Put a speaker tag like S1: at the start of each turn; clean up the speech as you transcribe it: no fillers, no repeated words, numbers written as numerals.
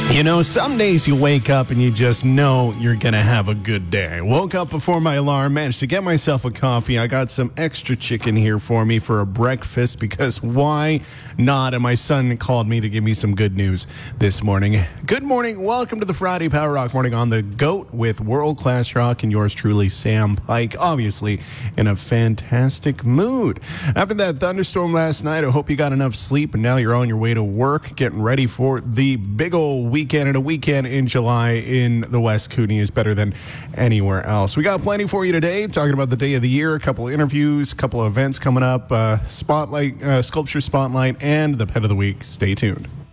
S1: You know, some days you wake up and you just know you're going to have a good day. Woke up before my alarm, managed to get myself a coffee. I got some extra chicken here for me for a breakfast because why not? And my son called me to give me some good news this morning. Good morning. Welcome to the Friday Power Rock Morning on the GOAT with World Class Rock and yours truly, Sam Pike. Obviously in a fantastic mood. After that thunderstorm last night, I hope you got enough sleep and now you're on your way to work, getting ready for the big old weekend. And a weekend in July in the West Cooney is better than anywhere else. We got plenty for you today, talking about the day of the year, a couple of interviews, a couple of events coming up, Spotlight, Sculpture Spotlight, and the Pet of the Week. Stay tuned.